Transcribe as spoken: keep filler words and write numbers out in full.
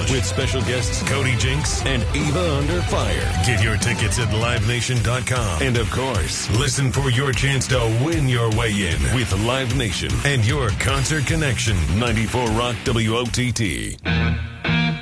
Lounge with special guests Cody Jinks and Eva Under Fire. Get your tickets at live nation dot com. And of course, listen for your chance to win your way in with Live Nation and your Concert Connection. ninety-four Rock W O T T.